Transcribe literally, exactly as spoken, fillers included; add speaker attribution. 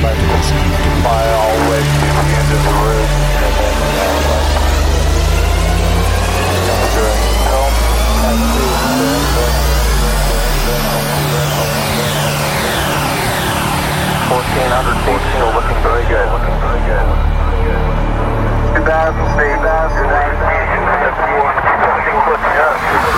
Speaker 1: Let this fly all the way to the end of the roof, and then uh, direction home. fourteen hundred feet, still looking very good. Looking very good.